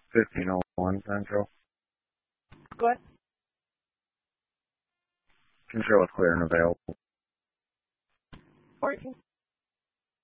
1501 Central. Go ahead. Control is clear and available. Or you can